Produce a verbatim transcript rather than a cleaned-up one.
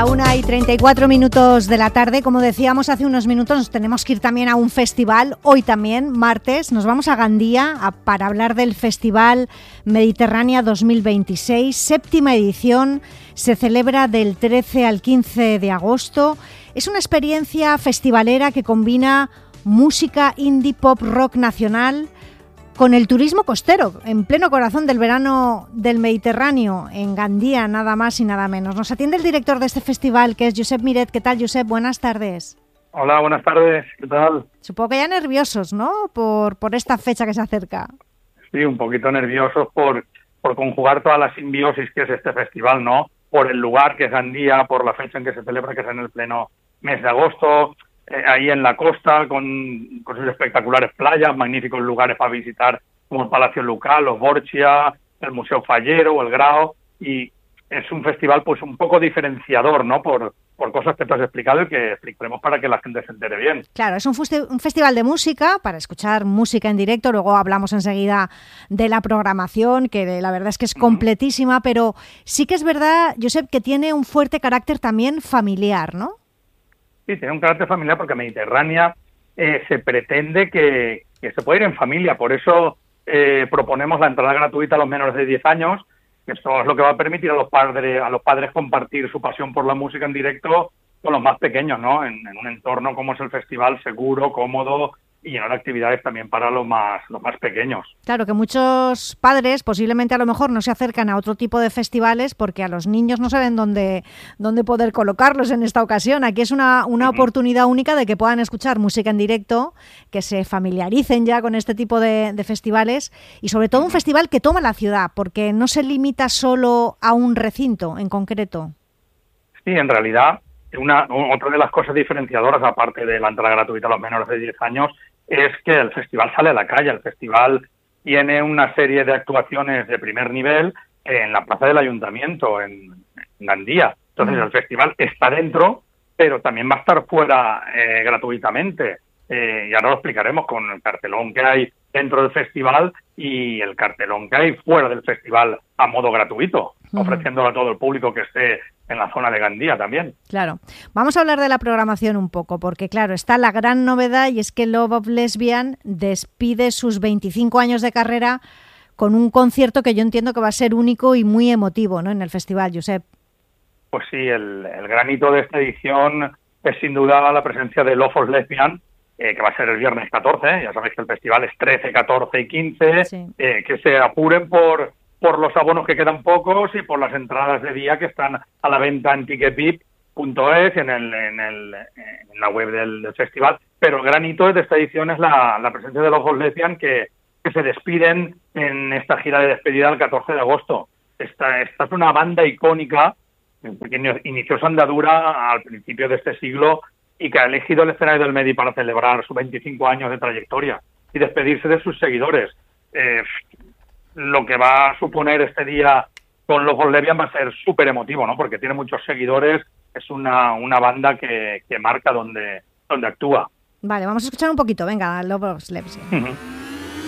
La una y treinta y cuatro minutos de la tarde. Como decíamos hace unos minutos, nos tenemos que ir también a un festival. Hoy también, martes, nos vamos a Gandía a, para hablar del Festival Mediterránea dos mil veintiséis, séptima edición. Se celebra del trece al quince de agosto. Es una experiencia festivalera que combina música indie pop rock nacional con el turismo costero, en pleno corazón del verano del Mediterráneo, en Gandía, nada más y nada menos. Nos atiende el director de este festival, que es Josep Miret. ¿Qué tal, Josep? Buenas tardes. Hola, buenas tardes. ¿Qué tal? Supongo que ya nerviosos, ¿no?, por, por esta fecha que se acerca. Sí, un poquito nerviosos por, por conjugar toda la simbiosis que es este festival, ¿no? Por el lugar que es Gandía, por la fecha en que se celebra, que es en el pleno mes de agosto, eh, ahí en la costa, con, con sus espectaculares playas, magníficos lugares para visitar, como el Palacio Lucal, los Borgia, el Museo Fallero o el Grao, y es un festival pues un poco diferenciador, ¿no?, por, por cosas que te has explicado y que explicaremos para que la gente se entere bien. Claro, es un, fuste- un festival de música, para escuchar música en directo. Luego hablamos enseguida de la programación, que la verdad es que es completísima, pero sí que es verdad, Josep, que tiene un fuerte carácter también familiar, ¿no? Sí, tiene un carácter familiar porque Mediterránea eh, se pretende que, que se puede ir en familia, por eso eh, proponemos la entrada gratuita a los menores de diez años, que esto es lo que va a permitir a los padres a los padres compartir su pasión por la música en directo con los más pequeños, ¿no? En, en un entorno como es el festival, seguro, cómodo y lleno de actividades también para los más los más pequeños. Claro, que muchos padres posiblemente a lo mejor no se acercan a otro tipo de festivales porque a los niños no saben dónde, dónde poder colocarlos en esta ocasión. Aquí es una, una uh-huh. oportunidad única de que puedan escuchar música en directo, que se familiaricen ya con este tipo de, de festivales y sobre todo uh-huh. un festival que toma la ciudad, porque no se limita solo a un recinto en concreto. Sí, en realidad, una otra de las cosas diferenciadoras, aparte de la entrada gratuita a los menores de diez años, es que el festival sale a la calle. El festival tiene una serie de actuaciones de primer nivel en la plaza del Ayuntamiento, en, en Gandía. Entonces, mm. el festival está dentro, pero también va a estar fuera eh, gratuitamente. Eh, y ahora lo explicaremos con el cartelón que hay dentro del festival y el cartelón que hay fuera del festival a modo gratuito, mm. ofreciéndolo a todo el público que esté en la zona de Gandía también. Claro. Vamos a hablar de la programación un poco, porque claro, está la gran novedad y es que Love of Lesbian despide sus veinticinco años de carrera con un concierto que yo entiendo que va a ser único y muy emotivo, ¿no?, en el festival, Josep. Pues sí, el, el gran hito de esta edición es sin duda la presencia de Love of Lesbian, eh, que va a ser el viernes catorce, ¿eh? Ya sabéis que el festival es trece, catorce y quince, sí. eh, que se apuren por... por los abonos que quedan pocos y por las entradas de día que están a la venta en ticket vip punto es, en, el, en, el, en la web del, del festival. Pero el gran hito de esta edición es la, la presencia de los Love of Lesbian que, que se despiden en esta gira de despedida el catorce de agosto. Esta, esta es una banda icónica que inició su andadura al principio de este siglo y que ha elegido el escenario del Medi para celebrar sus veinticinco años de trayectoria y despedirse de sus seguidores. Eh, lo que va a suponer este día con los Love of Lesbian va a ser súper emotivo, ¿no? Porque tiene muchos seguidores, es una, una banda que, que marca donde, donde actúa. Vale, vamos a escuchar un poquito, venga, Love of Lesbian. Uh-huh.